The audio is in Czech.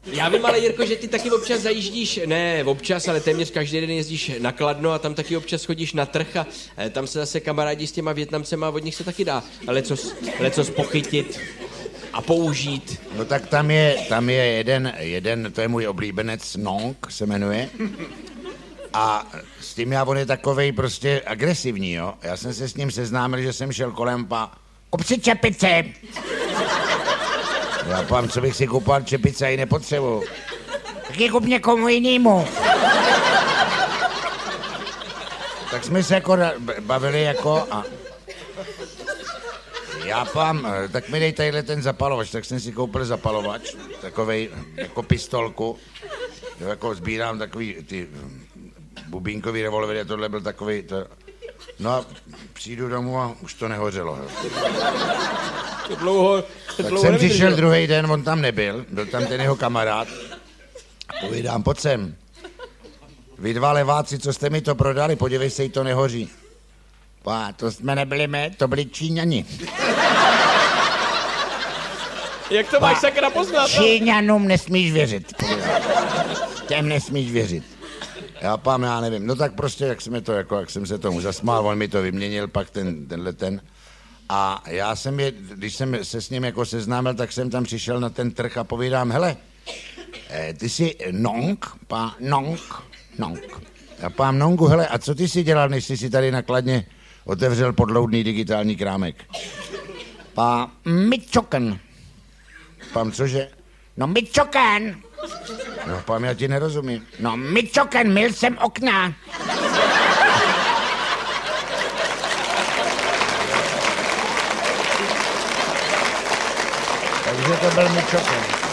Já vím, ale Jirko, že ty taky občas zajíždíš, ne občas, ale téměř každý den jezdíš na Kladno a tam taky občas chodíš na trh a tam se zase kamarádi s těma Vietnamcema a od nich se taky dá lecos pochytit a použít. No tak tam je jeden, to je můj oblíbenec, Nong se jmenuje. A s tím on je takovej prostě agresivní, jo. Já jsem se s ním seznámil, že jsem šel kolem kup si čepice. Já pám, co bych si koupal čepice a ji nepotřebuji. Tak ji kup někomu jinému. Tak jsme se jako bavili jako a já pám, tak mi dej tadyhle ten zapalovač, tak jsem si koupil zapalovač, takovej jako pistolku. Jo, jako sbírám takový ty bubínkový revolvery a tohle byl takový. No a přijdu domů a už to nehořelo. Tak jsem přišel druhý den, on tam nebyl, byl tam ten jeho kamarád. Povídám, pojď sem. Vy dva leváci, co jste mi to prodali, podívej se, jí to nehoří. To jsme nebyli my, to byli Číňani. Jak to máš sakra poznat? Číňanům nesmíš věřit. Těm nesmíš věřit. Já nevím. No tak prostě, jak jsem se tomu zasmál, on mi to vyměnil, pak tenhle. A já jsem když jsem se s ním jako seznámil, tak jsem tam přišel na ten trh a povídám, hele, ty jsi Nong. Já pám Nongu, hele, a co ty jsi dělal, než jsi si tady na Kladně otevřel podloudný digitální krámek? Michoacan. Pám, cože? No Michoacan. No, pám, já ti nerozumím. No Michoacan, myl jsem okna. Takže to byl Michoacan.